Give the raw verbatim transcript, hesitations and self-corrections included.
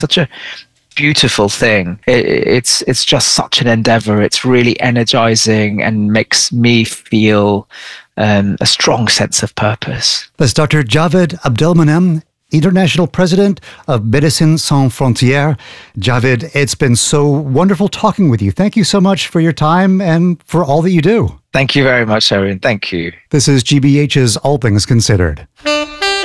such a beautiful thing. It, it's it's just such an endeavor. It's really energizing and makes me feel um, a strong sense of purpose. That's Doctor Javed Abdelmonem, International President of Médecins Sans Frontières. Javed, it's been so wonderful talking with you. Thank you so much for your time and for all that you do. Thank you very much, Owen. Thank you. This is G B H's All Things Considered.